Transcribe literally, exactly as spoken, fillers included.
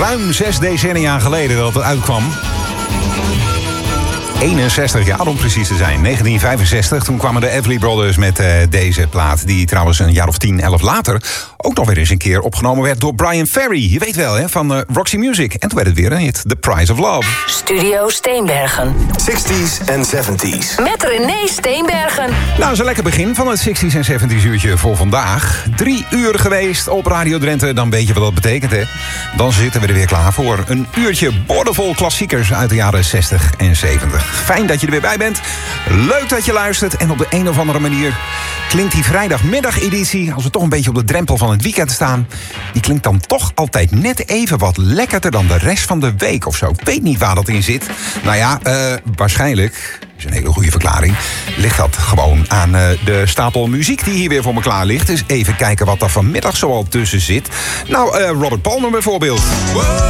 ruim zes decennia geleden dat het uitkwam. eenenzestig jaar om precies te zijn. negentien vijfenzestig, toen kwamen de Everly Brothers met uh, deze plaat. Die trouwens een jaar of tien, elf later ook nog weer eens een keer opgenomen werd door Brian Ferry. Je weet wel, hè, van uh, Roxy Music. En toen werd het weer een hit, The Price of Love. Studio Steenbergen. zestig's en zeventig's. Met René Steenbergen. Nou, zo'n lekker begin van het zestig's en zeventig's uurtje voor vandaag. Drie uur geweest op Radio Drenthe, dan weet je wat dat betekent, hè? Dan zitten we er weer klaar voor. Een uurtje boordevol klassiekers uit de jaren zestig en zeventig. Fijn dat je er weer bij bent. Leuk dat je luistert. En op de een of andere manier klinkt die vrijdagmiddageditie, als we toch een beetje op de drempel van het weekend staan, die klinkt dan toch altijd net even wat lekkerder dan de rest van de week of zo. Ik weet niet waar dat in zit. Nou ja, uh, waarschijnlijk, dat is een hele goede verklaring, ligt dat gewoon aan uh, de stapel muziek die hier weer voor me klaar ligt. Dus even kijken wat er vanmiddag zoal tussen zit. Nou, uh, Robert Palmer bijvoorbeeld. Wow.